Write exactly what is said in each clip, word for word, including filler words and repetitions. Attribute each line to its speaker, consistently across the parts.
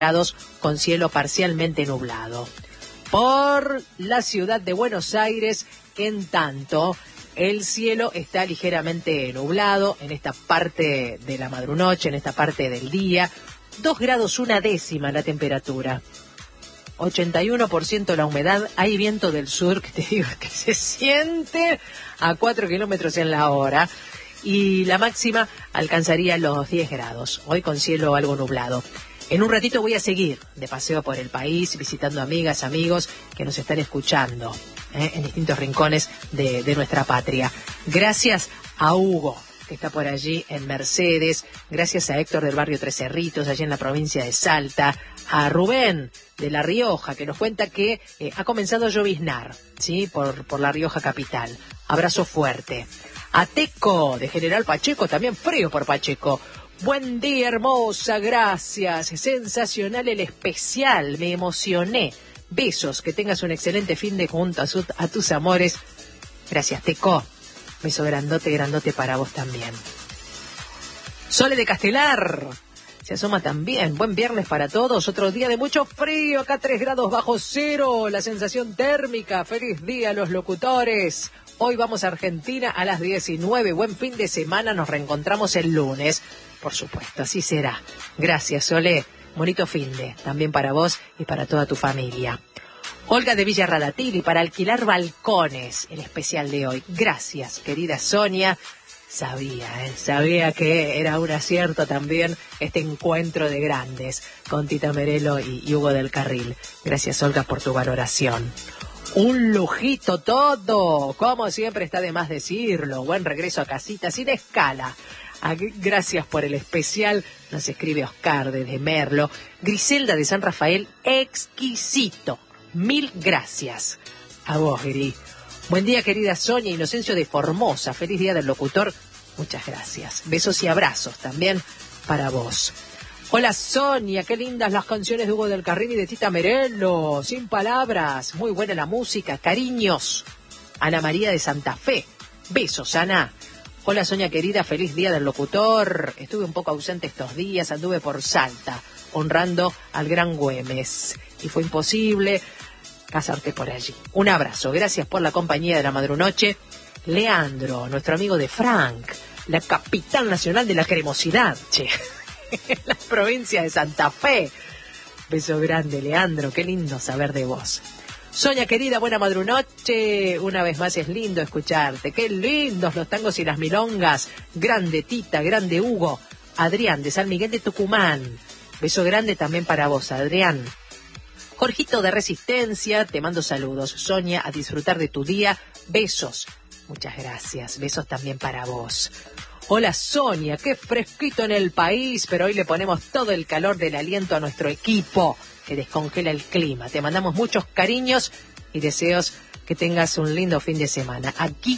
Speaker 1: grados con cielo parcialmente nublado. Por la ciudad de Buenos Aires, en tanto, el cielo está ligeramente nublado en esta parte de la madrunoche, en esta parte del día. Dos grados una décima la temperatura. ochenta y uno por ciento la humedad. Hay viento del sur que te digo que se siente a cuatro kilómetros en la hora. Y la máxima alcanzaría los diez grados. Hoy con cielo algo nublado. En un ratito voy a seguir de paseo por el país, visitando amigas, amigos que nos están escuchando ¿eh? en distintos rincones de, de nuestra patria. Gracias a Hugo, que está por allí en Mercedes. Gracias a Héctor del barrio Tres Cerritos, allí en la provincia de Salta. A Rubén de La Rioja, que nos cuenta que eh, ha comenzado a lloviznar, ¿sí? por, por La Rioja capital. Abrazo fuerte. A Teco de General Pacheco, también frío por Pacheco. Buen día, hermosa, gracias. Sensacional el especial, me emocioné. Besos, que tengas un excelente fin de junto a, su, a tus amores. Gracias, Teco. Beso grandote, grandote para vos también. Sole de Castelar se asoma también. Buen viernes para todos. Otro día de mucho frío. Acá tres grados bajo cero. La sensación térmica. Feliz día a los locutores. Hoy vamos a Argentina a las diecinueve. Buen fin de semana. Nos reencontramos el lunes. Por supuesto, así será. Gracias, Sole. Bonito fin de. También para vos y para toda tu familia. Olga de Villa Radatili, para alquilar balcones, el especial de hoy. Gracias, querida Sonia. Sabía, ¿eh? Sabía que era un acierto también este encuentro de grandes con Tita Merelo y, y Hugo del Carril. Gracias, Olga, por tu valoración. Un lujito todo, como siempre está de más decirlo. Buen regreso a casita sin escala. Gracias por el especial, nos escribe Oscar desde Merlo. Griselda de San Rafael, exquisito. Mil gracias. A vos, Gri. Buen día, querida Sonia. Inocencio de Formosa, feliz día del locutor. Muchas gracias. Besos y abrazos también para vos. Hola, Sonia, qué lindas las canciones de Hugo del Carril y de Tita Merelo. Sin palabras, muy buena la música. Cariños. Ana María de Santa Fe. Besos, Ana. Hola, Sonia querida, feliz día del locutor. Estuve un poco ausente estos días, anduve por Salta, honrando al gran Güemes. Y fue imposible casarte por allí. Un abrazo, gracias por la compañía de la madrunoche. Leandro, nuestro amigo de Frank, la capital nacional de la cremosidad, che, en la provincia de Santa Fe. Beso grande, Leandro, qué lindo saber de vos. Sonia querida, buena madrunoche. Una vez más es lindo escucharte. Qué lindos los tangos y las milongas. Grande Tita, grande Hugo. Adrián de San Miguel de Tucumán. Beso grande también para vos, Adrián. Jorgito de Resistencia, te mando saludos. Sonia, a disfrutar de tu día. Besos. Muchas gracias. Besos también para vos. Hola, Sonia, qué fresquito en el país, pero hoy le ponemos todo el calor del aliento a nuestro equipo, que descongela el clima. Te mandamos muchos cariños y deseos que tengas un lindo fin de semana. Aquí,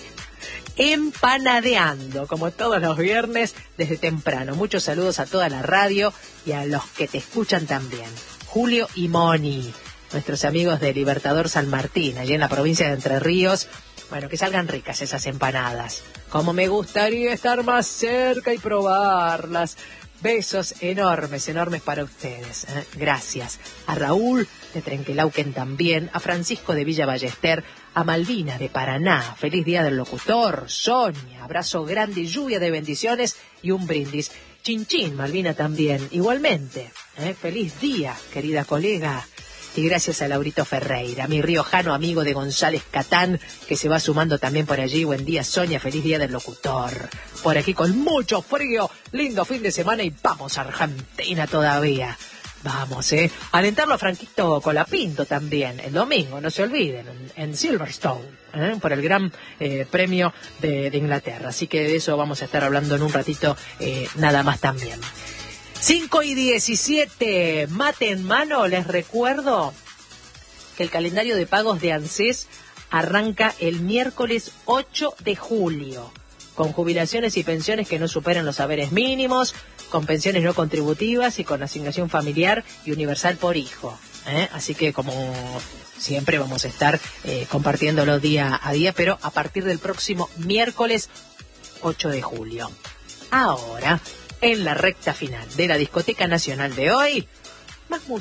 Speaker 1: empanadeando, como todos los viernes, desde temprano. Muchos saludos a toda la radio y a los que te escuchan también. Julio y Moni, nuestros amigos de Libertador San Martín, allí en la provincia de Entre Ríos. Bueno, que salgan ricas esas empanadas. Como me gustaría estar más cerca y probarlas. Besos enormes, enormes para ustedes. ¿eh? Gracias. A Raúl de Trenquelauquen también. A Francisco de Villa Ballester. A Malvina de Paraná. Feliz día del locutor. Sonia. Abrazo grande, lluvia de bendiciones y un brindis. Chin chin, Malvina también. Igualmente. ¿eh? Feliz día, querida colega. Y gracias a Laurito Ferreira, mi riojano amigo de González Catán, que se va sumando también por allí. Buen día, Sonia, feliz día del locutor. Por aquí con mucho frío, lindo fin de semana y vamos a Argentina todavía. Vamos, ¿eh? Alentarlo a Franquito Colapinto también, el domingo, no se olviden, en, en Silverstone, ¿eh? Por el gran eh, premio de, de Inglaterra. Así que de eso vamos a estar hablando en un ratito, eh, nada más también. cinco y diecisiete, mate en mano. Les recuerdo que el calendario de pagos de ANSES arranca el miércoles ocho de julio, con jubilaciones y pensiones que no superan los haberes mínimos, con pensiones no contributivas y con asignación familiar y universal por hijo. ¿eh? Así que, como siempre, vamos a estar eh, compartiéndolo día a día, pero a partir del próximo miércoles ocho de julio. Ahora, en la recta final de la Discoteca Nacional de hoy, más música.